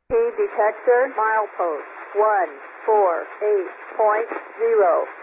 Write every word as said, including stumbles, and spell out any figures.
Key detector milepost one four eight point zero.